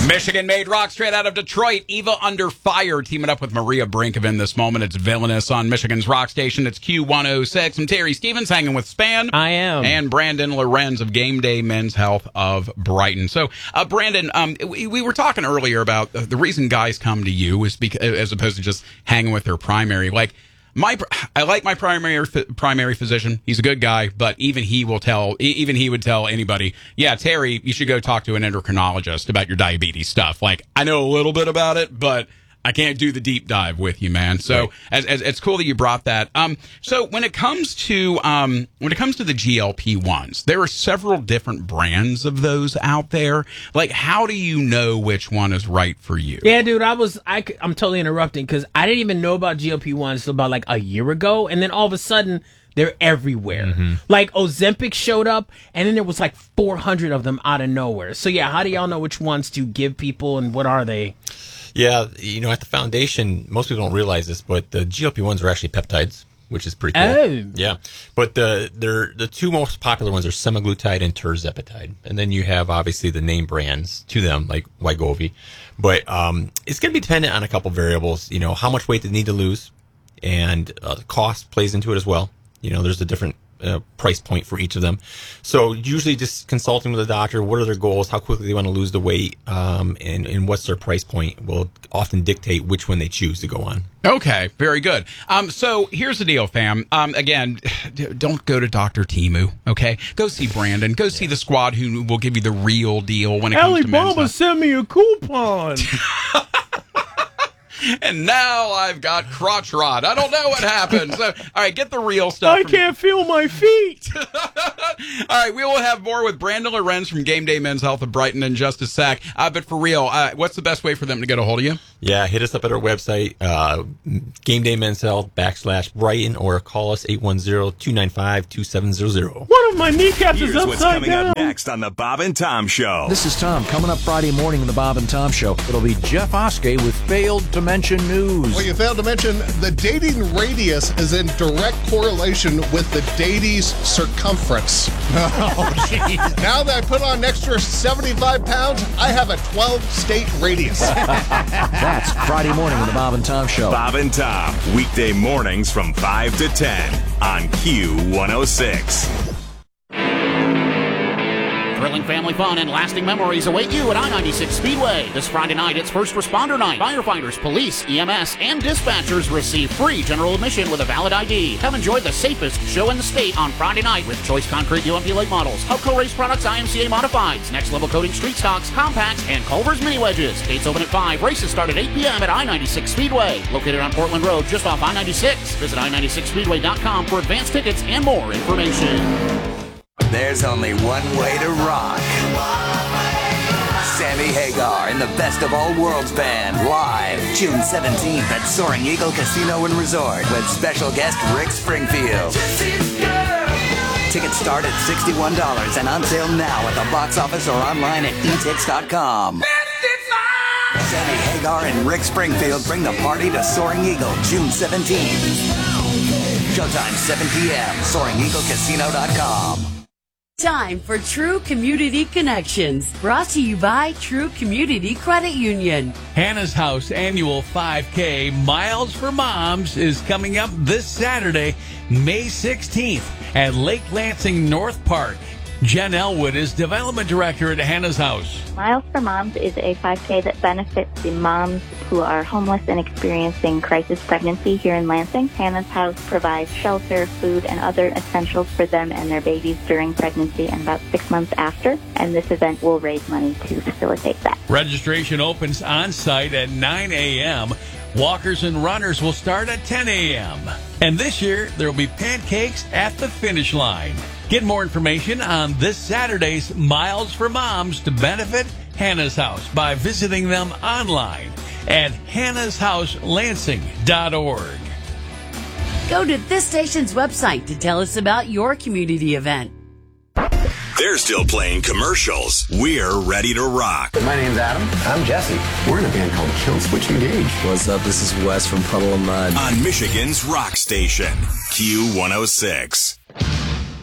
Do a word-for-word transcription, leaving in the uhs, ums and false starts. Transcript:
Michigan-made rock straight out of Detroit. Eva Under Fire teaming up with Maria Brinkoven this moment. It's Villainous on Michigan's rock station. It's Q one oh six. I'm Terry Stevens hanging with Span. I am. And Brandon Lorenz of Game Day Men's Health of Brighton. So, uh, Brandon, um, we, we were talking earlier about uh, the reason guys come to you is because, as opposed to just hanging with their primary. Like, My, I like my primary primary physician. He's a good guy, but even he will tell, even he would tell anybody, yeah, Terry, you should go talk to an endocrinologist about your diabetes stuff. Like, I know a little bit about it, but I can't do the deep dive with you, man. So right. as, as, it's cool that you brought that. Um, so when it comes to um, when it comes to the G L P ones, there are several different brands of those out there. Like, how do you know which one is right for you? Yeah, dude, I was I, I'm totally interrupting because I didn't even know about G L P ones until about like a year ago, and then all of a sudden they're everywhere. Mm-hmm. Like Ozempic showed up, and then there was like four hundred of them out of nowhere. So yeah, how do y'all know which ones to give people, and what are they? Yeah, you know, at the foundation, most people don't realize this, but the G L P ones are actually peptides, which is pretty cool. Oh. Yeah. But the they're, the two most popular ones are semaglutide and tirzepatide. And then you have, obviously, the name brands to them, like Wegovy. But um, it's going to be dependent on a couple variables. You know, how much weight they need to lose, and uh, the cost plays into it as well. You know, there's a different uh, price point for each of them. So usually just consulting with a doctor, what are their goals, how quickly they want to lose the weight, um, and, and what's their price point will often dictate which one they choose to go on. Okay, very good. Um, so here's the deal, fam. Um, again, don't go to Doctor Timu, okay? Go see Brandon. Go see the squad who will give you the real deal when it comes to men's Alibaba sent me a coupon. And now I've got crotch rot. I don't know what happened. So, all right, get the real stuff. I from... can't feel my feet. All right, we will have more with Brandon Lorenz from Game Day Men's Health of Brighton in just a sec. Uh, but for real, uh, what's the best way for them to get a hold of you? Yeah, hit us up at our website, uh, Game Day Men's Health backslash Brighton, or call us eight one zero, two nine five, two seven zero zero. One of my kneecaps Here's is upside what's coming down. up next on the Bob and Tom Show. This is Tom. Coming up Friday morning on the Bob and Tom Show, it'll be Jeff Oskey with Failed to Mention News. Well, you failed to mention the dating radius is in direct correlation with the datie's circumference. Oh, geez. Now that I put on an extra seventy-five pounds, I have a twelve-state radius. That's Friday morning on the Bob and Tom Show. Bob and Tom, weekday mornings from five to ten on Q one oh six. Thrilling family fun and lasting memories await you at I ninety-six Speedway. This Friday night, it's First Responder Night. Firefighters, police, E M S, and dispatchers receive free general admission with a valid I D. Come enjoy the safest show in the state on Friday night with Choice Concrete U M P late models, Hubco Race Products I M C A Modifieds, Next Level Coating Street Stocks, Compacts, and Culver's Mini Wedges. Gates open at five. Races start at eight p.m. at I ninety-six Speedway. Located on Portland Road, just off I ninety-six. Visit I ninety-six speedway dot com for advanced tickets and more information. There's only one way to rock. Sammy Hagar and the Best of All Worlds Band live June seventeenth at Soaring Eagle Casino and Resort with special guest Rick Springfield. Tickets start at sixty-one dollars and on sale now at the box office or online at e tix dot com. Sammy Hagar and Rick Springfield bring the party to Soaring Eagle June seventeenth. Showtime seven p.m. soaring eagle casino dot com. Time for True Community Connections, brought to you by True Community Credit Union. Hannah's House annual five K Miles for Moms is coming up this Saturday, May sixteenth at Lake Lansing North Park. Jen Elwood is Development Director at Hannah's House. Miles for Moms is a five K that benefits the moms who are homeless and experiencing crisis pregnancy here in Lansing. Hannah's House provides shelter, food, and other essentials for them and their babies during pregnancy and about six months after. And this event will raise money to facilitate that. Registration opens on site at nine a.m. Walkers and runners will start at ten a.m. And this year, there will be pancakes at the finish line. Get more information on this Saturday's Miles for Moms to benefit Hannah's House by visiting them online at hannahs house lansing dot org. Go to this station's website to tell us about your community event. They're still playing commercials. We're ready to rock. My name's Adam. I'm Jesse. We're in a band called Kill Switch Engage. What's up? This is Wes from Puddle of Mud. On Michigan's rock station, Q one oh six.